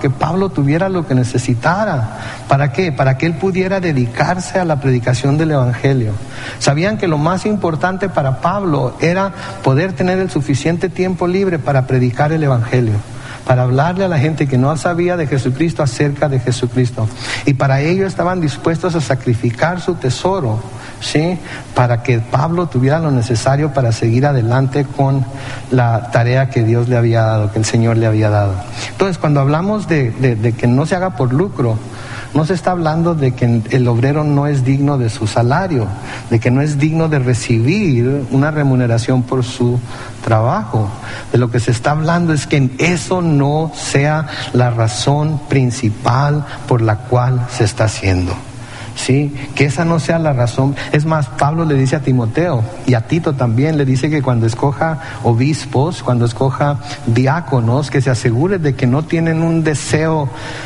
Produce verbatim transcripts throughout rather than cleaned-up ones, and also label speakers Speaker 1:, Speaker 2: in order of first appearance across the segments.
Speaker 1: que Pablo tuviera lo que necesitara. ¿Para qué? Para que él pudiera dedicarse a la predicación del Evangelio. Sabían que lo más importante para Pablo era poder tener el suficiente tiempo libre para predicar el Evangelio, para hablarle a la gente que no sabía de Jesucristo acerca de Jesucristo. Y para ello estaban dispuestos a sacrificar su tesoro, ¿sí? Para que Pablo tuviera lo necesario para seguir adelante con la tarea que Dios le había dado, que el Señor le había dado. Entonces, cuando hablamos de, de, de que no se haga por lucro, no se está hablando de que el obrero no es digno de su salario, de que no es digno de recibir una remuneración por su trabajo. De lo que se está hablando es que eso no sea la razón principal por la cual se está haciendo. Sí, que esa no sea la razón. Es más, Pablo le dice a Timoteo y a Tito también, le dice que cuando escoja obispos, cuando escoja diáconos, que se asegure de que no tienen un deseo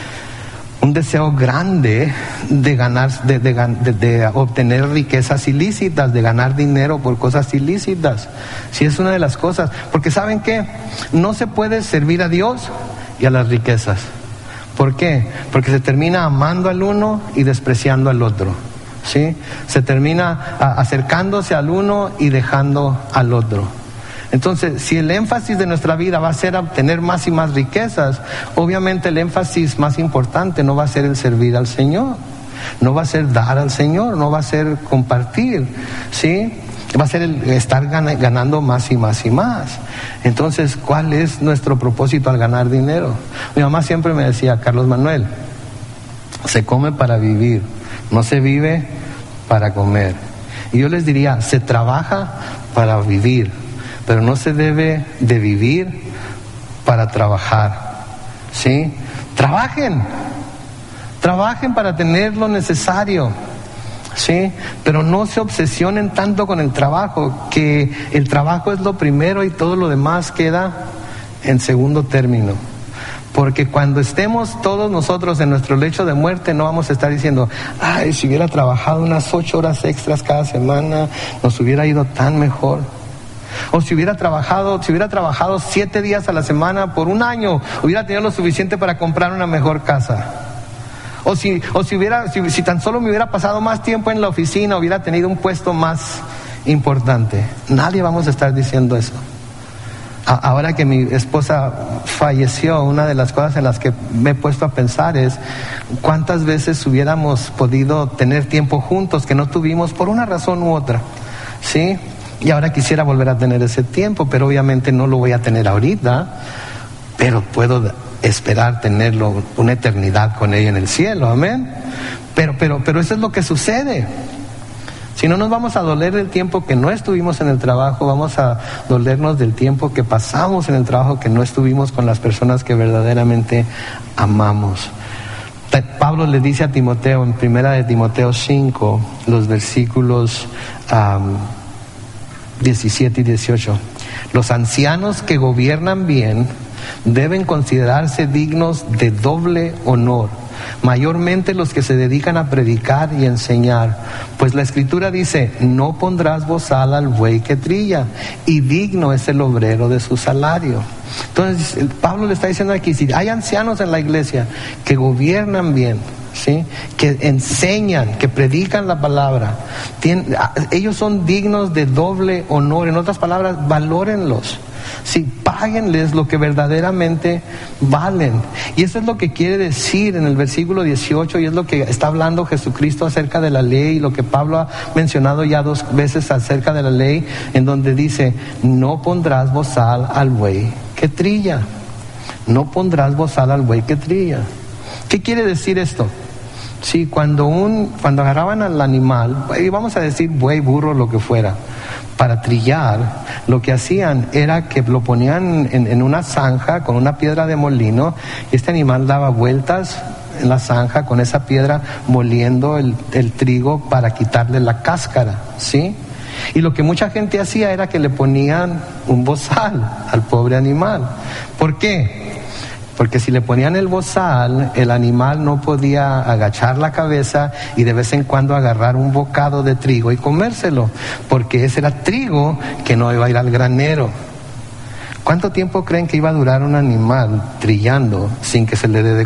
Speaker 1: un deseo grande de ganar, de, de, de, de obtener riquezas ilícitas, de ganar dinero por cosas ilícitas. Sí, es una de las cosas, porque ¿saben qué? No se puede servir a Dios y a las riquezas. ¿Por qué? Porque se termina amando al uno y despreciando al otro, ¿sí? Se termina a, acercándose al uno y dejando al otro. Entonces, si el énfasis de nuestra vida va a ser obtener más y más riquezas, obviamente el énfasis más importante no va a ser el servir al Señor, no va a ser dar al Señor, no va a ser compartir, ¿sí? Va a ser el estar ganando más y más y más. Entonces, ¿cuál es nuestro propósito al ganar dinero? Mi mamá siempre me decía, Carlos Manuel, se come para vivir, no se vive para comer. Y yo les diría, se trabaja para vivir, pero no se debe de vivir para trabajar, ¿sí? Trabajen, trabajen para tener lo necesario, ¿sí? Pero no se obsesionen tanto con el trabajo, que el trabajo es lo primero y todo lo demás queda en segundo término. Porque cuando estemos todos nosotros en nuestro lecho de muerte, no vamos a estar diciendo, ay, si hubiera trabajado unas ocho horas extras cada semana, nos hubiera ido tan mejor. O si hubiera trabajado, si hubiera trabajado siete días a la semana por un año, hubiera tenido lo suficiente para comprar una mejor casa. O si, o si hubiera, si, si tan solo me hubiera pasado más tiempo en la oficina, hubiera tenido un puesto más importante. Nadie vamos a estar diciendo eso. A, ahora que mi esposa falleció, una de las cosas en las que me he puesto a pensar es cuántas veces hubiéramos podido tener tiempo juntos que no tuvimos por una razón u otra, ¿sí? Y ahora quisiera volver a tener ese tiempo, pero obviamente no lo voy a tener ahorita, pero puedo esperar tenerlo una eternidad con ella en el cielo, amén. Pero, pero, pero eso es lo que sucede. Si no nos vamos a doler del tiempo que no estuvimos en el trabajo, vamos a dolernos del tiempo que pasamos en el trabajo, que no estuvimos con las personas que verdaderamente amamos. Pablo le dice a Timoteo en primera de Timoteo cinco, los versículos um, diecisiete y dieciocho, los ancianos que gobiernan bien deben considerarse dignos de doble honor, mayormente los que se dedican a predicar y enseñar, pues la Escritura dice, no pondrás bozal al buey que trilla, y digno es el obrero de su salario. Entonces Pablo le está diciendo aquí, si hay ancianos en la iglesia que gobiernan bien, ¿sí? Que enseñan, que predican la palabra, tienen, ellos son dignos de doble honor. En otras palabras, valórenlos, sí, páguenles lo que verdaderamente valen. Y eso es lo que quiere decir en el versículo dieciocho, y es lo que está hablando Jesucristo acerca de la ley, y lo que Pablo ha mencionado ya dos veces acerca de la ley, en donde dice, no pondrás bozal al buey que trilla, no pondrás bozal al buey que trilla. ¿Qué quiere decir esto? Sí, cuando un, cuando agarraban al animal, y vamos a decir buey, burro, lo que fuera, para trillar, lo que hacían era que lo ponían en, en una zanja con una piedra de molino, y este animal daba vueltas en la zanja con esa piedra, moliendo el, el trigo para quitarle la cáscara, ¿sí? Y lo que mucha gente hacía era que le ponían un bozal al pobre animal. ¿Por qué? Porque si le ponían el bozal, el animal no podía agachar la cabeza y de vez en cuando agarrar un bocado de trigo y comérselo, porque ese era trigo que no iba a ir al granero. ¿Cuánto tiempo creen que iba a durar un animal trillando sin que se le dé de